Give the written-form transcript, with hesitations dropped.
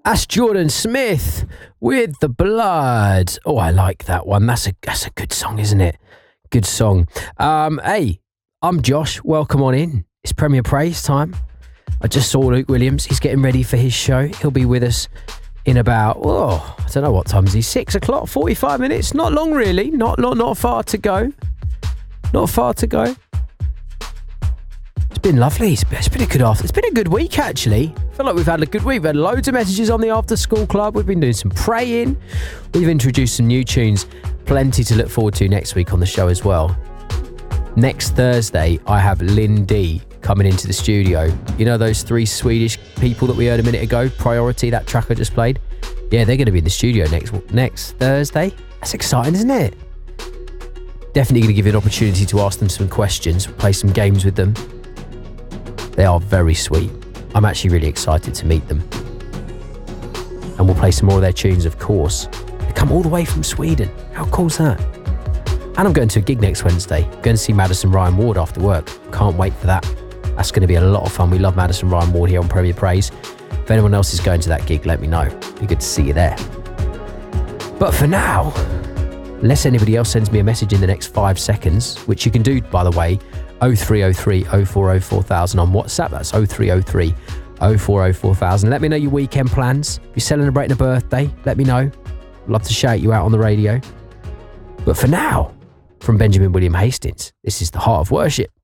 That's Jordan Smith with The Blood. Oh, I like that one. That's a good song, isn't it? Good song. Hey, I'm Josh. Welcome on in. It's Premier Praise time. I just saw Luke Williams. He's getting ready for his show. He'll be with us in about, I don't know what time is he, 6 o'clock, 45 minutes. Not long, really. Not far to go. Not far to go. It's been lovely. It's been a good It's been a good week, actually. I feel like we've had a good week. We've had loads of messages on the After School Club. We've been doing some praying. We've introduced some new tunes. Plenty to look forward to next week on the show as well. Next Thursday, I have Lynn D coming into the studio. You know those 3 Swedish people that we heard a minute ago? Priority, that track I just played? Yeah, they're going to be in the studio next Thursday. That's exciting, isn't it? Definitely going to give you an opportunity to ask them some questions, play some games with them. They are very sweet. I'm actually really excited to meet them. And we'll play some more of their tunes, of course. They come all the way from Sweden. How cool's that? And I'm going to a gig next Wednesday. Going to see Madison Ryan Ward after work. Can't wait for that. That's going to be a lot of fun. We love Madison Ryan Ward here on Premier Praise. If anyone else is going to that gig, let me know. Be good to see you there. But for now, unless anybody else sends me a message in the next 5 seconds, which you can do, by the way, 0303 040 4000 on WhatsApp. That's 0303 040 4000. Let me know your weekend plans. If you're celebrating a birthday, let me know. I'd love to shout you out on the radio. But for now, from Benjamin William Hastings, this is The Heart of Worship.